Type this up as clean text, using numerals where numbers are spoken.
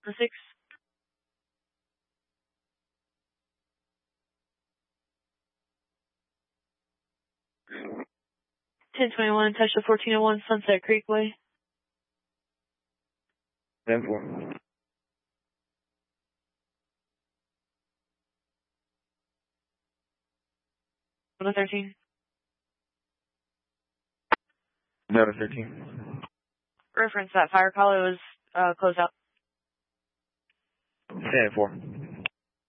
Delta 6. (1021), touch the 1401 Sunset Creek Way. 10-4. 13. 13. Reference that fire call, it was closed out. 10-4.